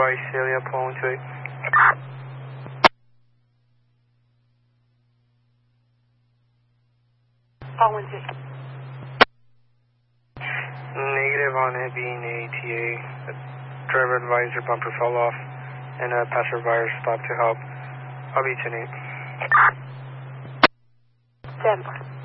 Roy, Celia, pulling to 8. Paul 1-2. Negative on it being ATA. Driver advisor bumper fell off and a passenger virus stopped to help. I'll be 10-8. 10-4.